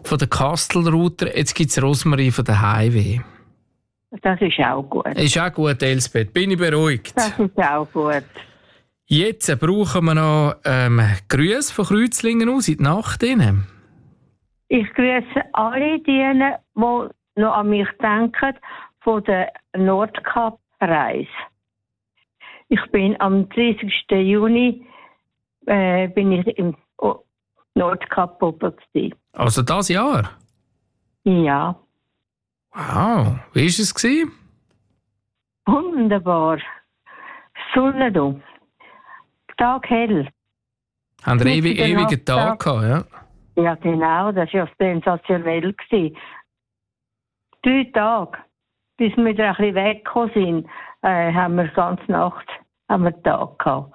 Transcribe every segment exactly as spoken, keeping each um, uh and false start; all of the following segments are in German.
von der Kastelruther, jetzt gibt es Rosmarin von der Highway. Das ist auch gut. Ist auch gut, Elsbeth. Bin ich beruhigt. Das ist auch gut. Jetzt brauchen wir noch ähm, Grüße von Kreuzlingen aus in die Nacht. Rein. Ich grüße alle die, die noch an mich denken, von der Nordkap-Reise. Ich bin am dreißigsten Juni äh, bin ich im Nordkap oben gewesen. Also das Jahr? Ja. Wow, wie war es gewesen? Wunderbar. Sonne da. Tag hell. Haben wir ewig, ewigen Tag gehabt, ja? Ja, genau, das war ja sensationell gewesen. Drei Tage, bis wir wieder ein bisschen weggekommen sind, äh, haben wir ganze Nacht haben wir Tag gehabt.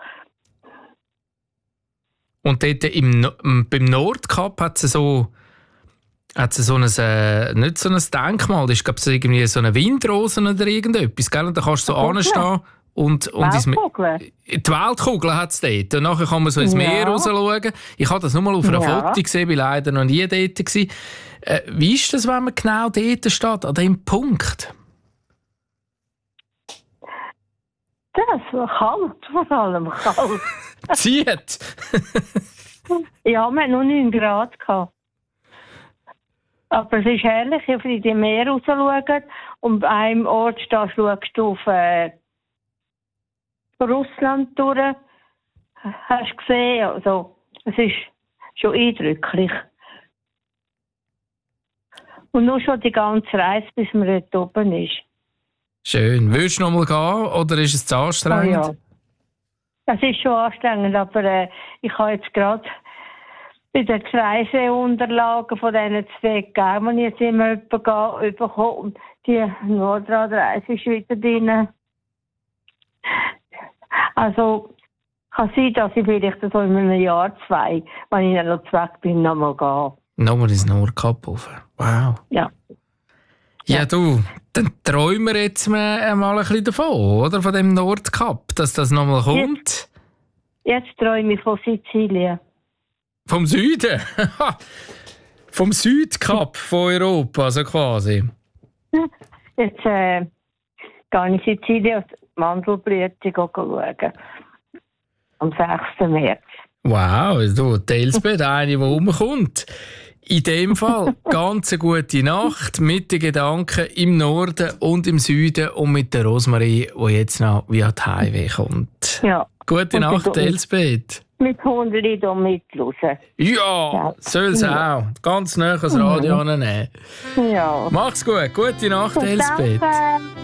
Und dort im, no- beim Nordkap hat es so, hat es so ein, äh, nicht so ein Denkmal, das ist glaube ich irgendwie so eine Windrose oder irgendetwas, gell? Und da kannst du so anstehen und, und ins Me- Weltkugel? die Weltkugel hat es dort. Und nachher kann man so ins Ja. Meer raus schauen. Ich habe das nur mal auf einer Ja. Foto gesehen, bin leider noch nie dort gewesen. Äh, wie ist das, wenn man genau dort steht, an dem Punkt? Das war kalt, vor allem kalt. Zieht! Ja, wir hatten noch neun Grad gehabt. Aber es ist herrlich, wenn du in die Meer raus schaust und an einem Ort stehst, schaust du auf äh, Russland durch. Hast du gesehen? Also, es ist schon eindrücklich. Und nur schon die ganze Reise, bis man dort oben ist. Schön. Würdest du noch mal gehen oder ist es zu anstrengend? Oh ja. Das ist schon anstrengend, aber äh, ich habe jetzt gerade bei den Reiseunterlagen von diesen zwei gegeben, die jetzt immer jemanden bekommen. Und die Nordradreise ist wieder drin. Also kann sein, dass ich vielleicht so in einem Jahr, zwei, wenn ich dann noch weg bin, noch mal gehe. Nochmal ins Nordkap rauf. Wow. Ja. Ja, Ja. du, dann träumen wir jetzt mal mal ein bisschen davon, oder? Von dem Nordkap, dass das nochmal kommt. Jetzt träume ich von Sizilien. Vom Süden? Vom Südkap von Europa, also quasi. Jetzt äh, gehe ich in Sizilien auf die Mandelblüte schauen. Am sechsten März. Wow, du, die Elsbeth, eine, die rumkommt. In dem Fall ganz eine gute Nacht mit den Gedanken im Norden und im Süden und mit der Rosmarin, die jetzt noch via die Highway kommt. Ja. Gute Und Nacht, mit- Elsbeth. Mit Hundeli da mithören. Ja, Ja. soll es auch. Ganz nah ans Radio annehmen. Ja. Mach's gut. Gute Nacht, Elsbeth. Danke.